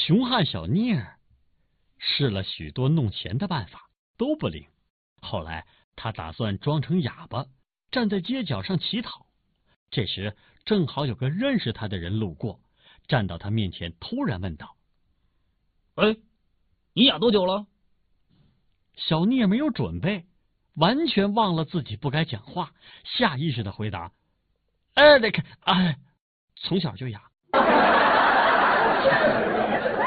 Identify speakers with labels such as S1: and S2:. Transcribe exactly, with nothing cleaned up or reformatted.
S1: 熊汉小聂试了许多弄钱的办法，都不灵。后来他打算装成哑巴，站在街角上乞讨。这时正好有个认识他的人路过，站到他面前，突然问道：“
S2: 哎，你哑多久了？”
S1: 小聂没有准备，完全忘了自己不该讲话，下意识的回答：“哎，那个，哎，从小就哑。”